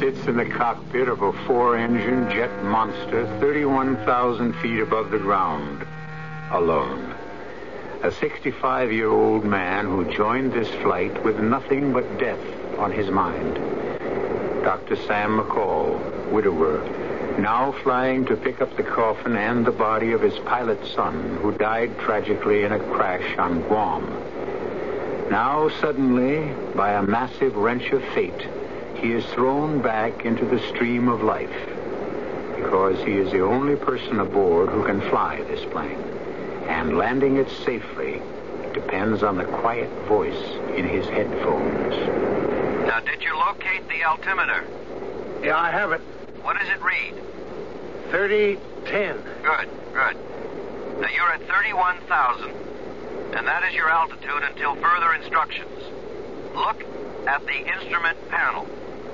sits in the cockpit of a 4-engine jet monster 31,000 feet above the ground, alone. A 65-year-old man who joined this flight with nothing but death on his mind. Dr. Sam McCall, widower, now flying to pick up the coffin and the body of his pilot son, who died tragically in a crash on Guam. Now, suddenly, by a massive wrench of fate, he is thrown back into the stream of life, because he is the only person aboard who can fly this plane. And landing it safely depends on the quiet voice in his headphones. Now, did you locate the altimeter? Yeah, I have it. What does it read? 3010. Good. Now, you're at 31,000, and that is your altitude until further instructions. Look at the instrument panel.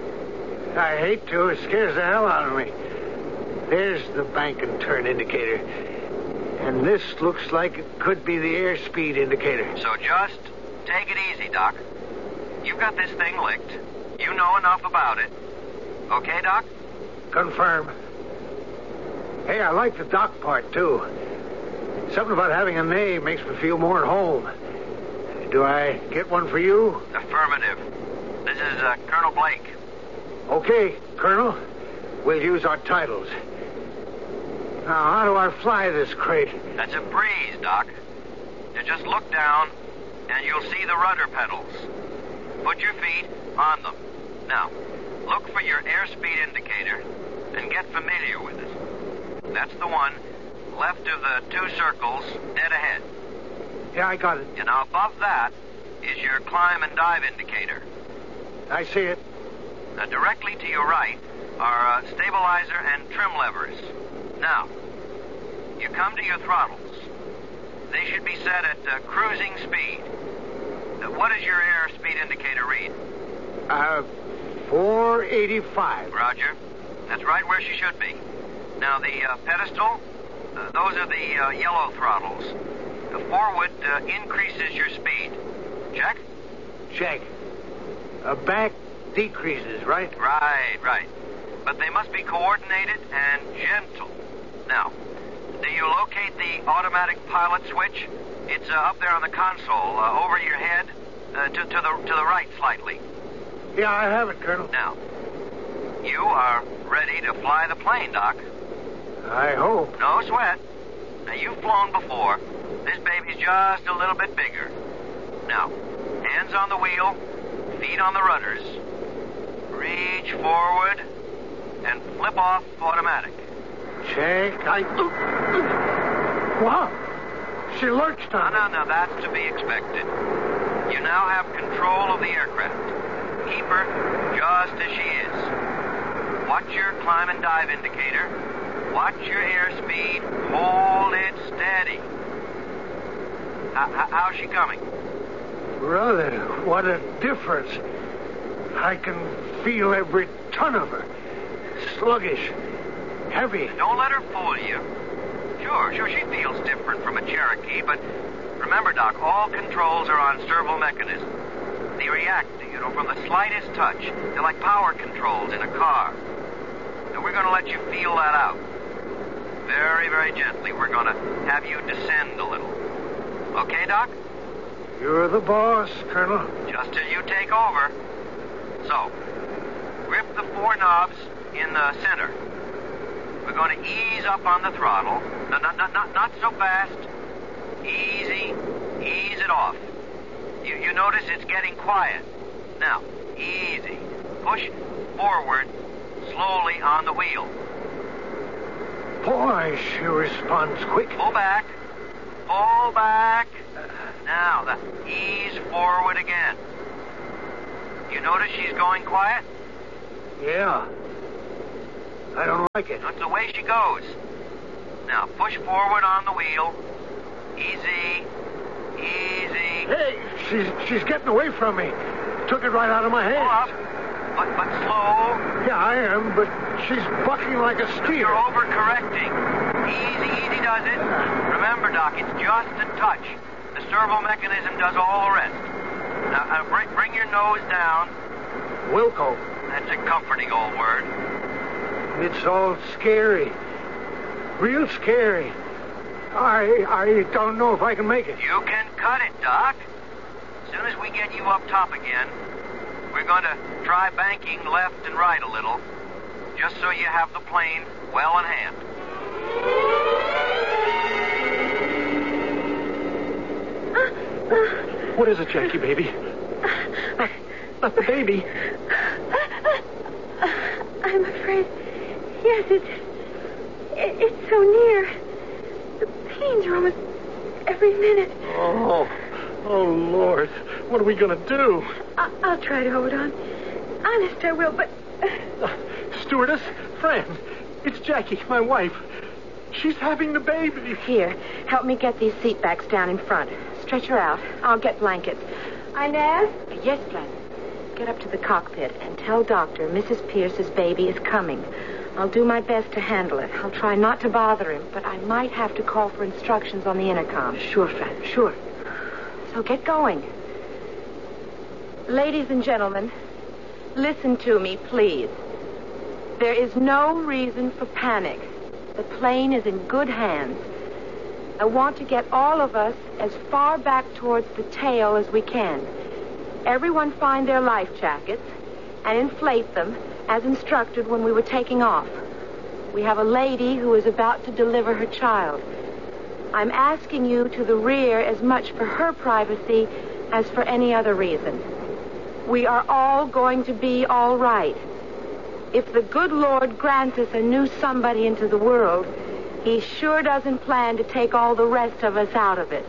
I hate to. It scares the hell out of me. There's the bank and turn indicator. And this looks like it could be the airspeed indicator. So just take it easy, Doc. You've got this thing licked. You know enough about it. Okay, Doc? Confirm. Hey, I like the doc part, too. Something about having a name makes me feel more at home. Do I get one for you? Affirmative. This is Colonel Blake. Okay, Colonel. We'll use our titles. Now, how do I fly this crate? That's a breeze, Doc. You just look down, and you'll see the rudder pedals. Put your feet on them. Now, look for your airspeed indicator and get familiar with it. That's the one left of the 2 circles dead ahead. Yeah, I got it. And now above that is your climb and dive indicator. I see it. Now, directly to your right are stabilizer and trim levers. Now, you come to your throttles. They should be set at cruising speed. What does your airspeed indicator read? 485. Roger. That's right where she should be. Now, the pedestal, those are the yellow throttles. The forward increases your speed. Check? Check. Back decreases, right? Right. But they must be coordinated and gentle. Now, do you locate the automatic pilot switch? It's up there on the console, over your head, to the right slightly. Yeah, I have it, Colonel. Now, you are ready to fly the plane, Doc. I hope. No sweat. Now, you've flown before. This baby's just a little bit bigger. Now, hands on the wheel, feet on the rudders. Reach forward and flip off automatic. Check. Wow. She lurched on me. No, that's to be expected. You now have control of the aircraft. Keep her just as she is. Watch your climb and dive indicator. Watch your airspeed. Hold it steady. How's she coming? Brother, what a difference. I can feel every ton of her. Sluggish. Heavy. Don't let her fool you. Sure, she feels different from a Cherokee, but remember, Doc, all controls are on servo mechanism. They react, from the slightest touch. They're like power controls in a car. And we're going to let you feel that out. Very, very gently, we're going to have you descend a little. Okay, Doc? You're the boss, Colonel. Just till you take over. So, grip the 4 knobs in the center. We're going to ease up on the throttle. No, not so fast. Easy. Ease it off. You notice it's getting quiet. Now, easy. Push forward slowly on the wheel. Boy, she responds quick. Pull back. Pull back. Now, ease forward again. You notice she's going quiet? Yeah. I don't like it. That's the way she goes. Now, push forward on the wheel. Easy. Easy. Hey, she's getting away from me. Took it right out of my hand. Pull up, but slow. Yeah, I am, but she's bucking like a steer. You're overcorrecting. Easy does it. Remember, Doc, it's just a touch. The servo mechanism does all the rest. Now, bring your nose down. Wilco. That's a comforting old word. It's all scary. Real scary. I don't know if I can make it. You can cut it, Doc. As soon as we get you up top again, we're going to try banking left and right a little, just so you have the plane well in hand. What is it, Jackie, baby? Not the baby. I'm afraid. Yes, it's so near. The pains are almost every minute. Oh, Lord. What are we going to do? I'll try to hold on. Honest, I will, but... Stewardess, Fran, it's Jackie, my wife. She's having the baby. Here, help me get these seat backs down in front. Stretch her out. I'll get blankets. Inez? Yes, Fran. Get up to the cockpit and tell Doctor Mrs. Pierce's baby is coming. I'll do my best to handle it. I'll try not to bother him, but I might have to call for instructions on the intercom. Sure, Fran, sure. So get going. Ladies and gentlemen, listen to me, please. There is no reason for panic. The plane is in good hands. I want to get all of us as far back towards the tail as we can. Everyone find their life jackets and inflate them as instructed when we were taking off. We have a lady who is about to deliver her child. I'm asking you to the rear as much for her privacy as for any other reason. We are all going to be all right. If the good Lord grants us a new somebody into the world, he sure doesn't plan to take all the rest of us out of it.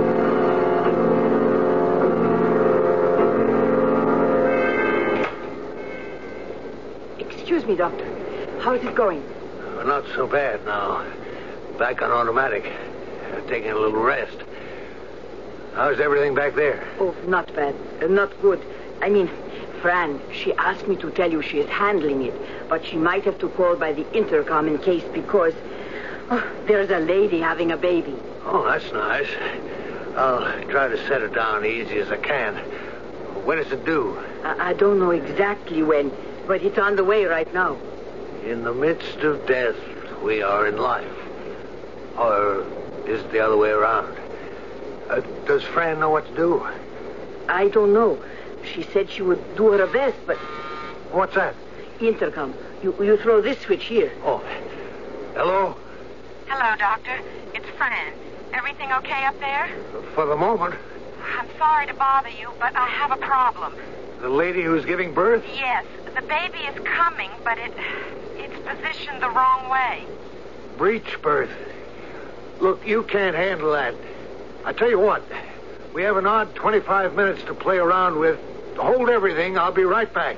Excuse me, Doctor. How's it going? Not so bad now. Back on automatic. Taking a little rest. How's everything back there? Oh, not bad. Not good. I mean, Fran, she asked me to tell you she is handling it, but she might have to call by the intercom in case because there's a lady having a baby. Oh, that's nice. I'll try to set it down easy as I can. When is it due? I don't know exactly when, but it's on the way right now. In the midst of death, we are in life. Or is it the other way around? Does Fran know what to do? I don't know. She said she would do her best, but... What's that? Intercom. You throw this switch here. Oh, hello? Hello, Doctor. It's Fran. Everything okay up there? For the moment. I'm sorry to bother you, but I have a problem. The lady who's giving birth? Yes, the baby is coming, but it's positioned the wrong way. Breech birth. Look, you can't handle that. I tell you what, we have an odd 25 minutes to play around with. Hold everything. I'll be right back.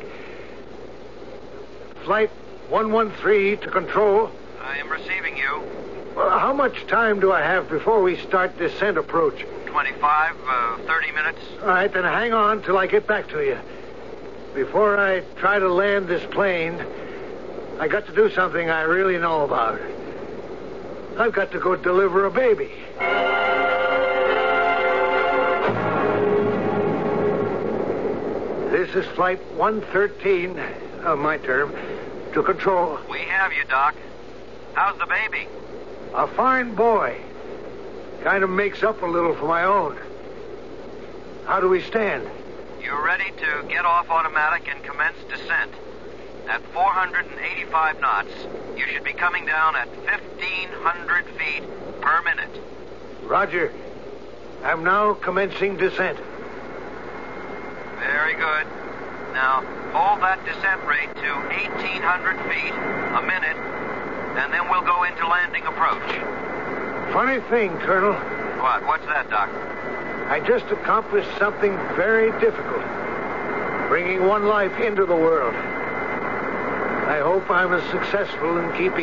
Flight 113 to control. I am receiving you. Well, how much time do I have before we start descent approach? 25, 30 minutes. All right, then hang on till I get back to you. Before I try to land this plane, I got to do something I really know about. I've got to go deliver a baby. This is Flight 113, my term, to control. We have you, Doc. How's the baby? A fine boy. Kind of makes up a little for my own. How do we stand? You're ready to get off automatic and commence descent. At 485 knots, you should be coming down at 1,500 feet per minute. Roger. I'm now commencing descent. Very good. Now, hold that descent rate to 1,800 feet a minute, and then we'll go into landing approach. Funny thing, Colonel. What? What's that, Doc? I just accomplished something very difficult. Bringing one life into the world. I hope I'm as successful in keeping